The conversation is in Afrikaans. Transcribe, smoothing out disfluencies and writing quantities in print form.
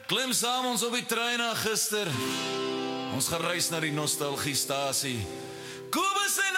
Klim saam ons op die trein na gister. Ons gaan reis na die nostalgiestasie. Kobus en